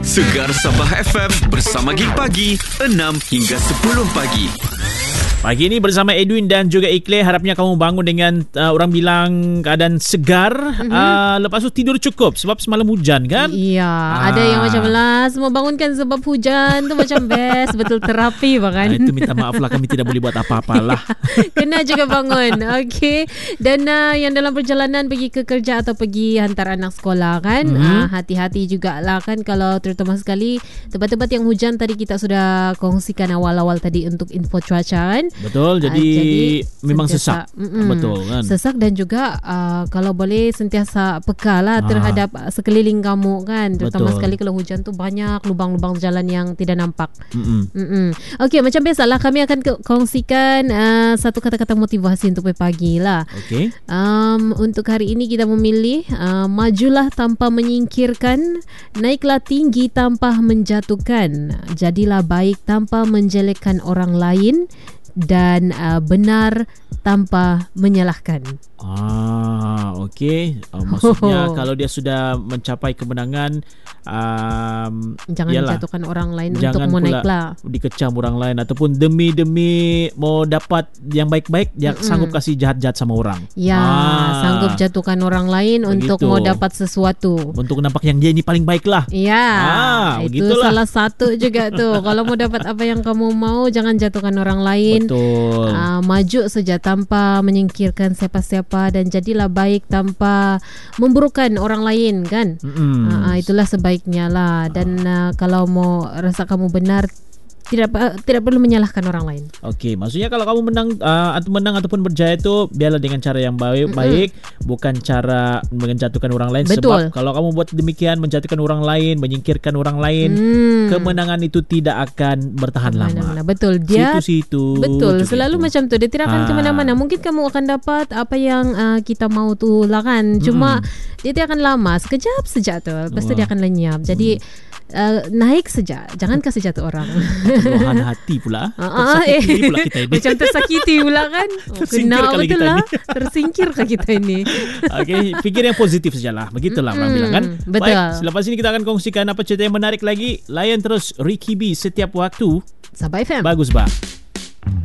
Segar Sabah FM bersama Gig Pagi 6 hingga 10 pagi. Pagi ini bersama Edwin dan juga Ikhlas. Harapnya kamu bangun dengan orang bilang keadaan segar. Lepas tu tidur cukup sebab semalam hujan kan? Iya, ada yang macam lah semua bangunkan sebab hujan tu macam best, betul terapi bahkan. Itu minta maaf lah, kami tidak boleh buat apa-apalah. Kena juga bangun. Okey. Dan yang dalam perjalanan pergi ke kerja atau pergi hantar anak sekolah kan, hati-hati jugalah kan, kalau terutama sekali tempat-tempat yang hujan tadi kita sudah kongsikan awal-awal tadi untuk info cuaca kan. Betul, jadi memang sesak. Betul kan. Sesak dan juga kalau boleh sentiasa peka lah terhadap sekeliling kamu kan. Terutama sekali kalau hujan tu banyak lubang-lubang jalan yang tidak nampak. Okey, macam biasalah kami akan kongsikan satu kata-kata motivasi untuk pagi lah. Okey. Untuk hari ini kita memilih majulah tanpa menyingkirkan, naiklah tinggi tanpa menjatuhkan, jadilah baik tanpa menjelekkan orang lain, dan benar tanpa menyalahkan. Okey. Maksudnya kalau dia sudah mencapai kemenangan, jangan menjatuhkan orang lain jangan untuk mau naik lah, dikecam orang lain, ataupun demi mau dapat yang baik-baik dia sanggup kasih jahat-jahat sama orang. Ya, sanggup jatuhkan orang lain untuk mau dapat sesuatu, untuk nampak yang dia ini paling baik lah. Ya, itu begitulah. Salah satu juga tu. Kalau mau dapat apa yang kamu mau, jangan jatuhkan orang lain. Betul. Maju saja tanpa menyingkirkan siapa-siapa, dan jadilah baik tanpa memburukan orang lain kan. Itulah sebaiknya lah. Dan kalau mau rasa kamu benar, tidak perlu menyalahkan orang lain. Okey, maksudnya kalau kamu menang ataupun berjaya tu, biarlah dengan cara yang baik, bukan cara menjatuhkan orang lain. Betul. Sebab kalau kamu buat demikian, menjatuhkan orang lain, menyingkirkan orang lain, kemenangan itu tidak akan bertahan lama. Betul, dia situ-situ. Betul, selalu macam tu. Dia tidak akan ke mana-mana. Mungkin kamu akan dapat apa yang kita mau tu lah kan. Cuma dia tidak akan lama, sekejap saja tu. Lepas tu dia akan lenyap. Jadi naik saja, jangan kasih jatuh orang. Luahan hati pula. Tersakiti pula kita ini. Macam tersakiti pula kan. Kena betul lah. Tersingkirkah kita ini? Okey, fikir yang positif sajalah. Begitulah orang bilang kan. Betul. Baik, selepas ini kita akan kongsikan apa cerita yang menarik lagi. Layan terus Ricky B setiap waktu. Sabah FM. Bagus, Bah.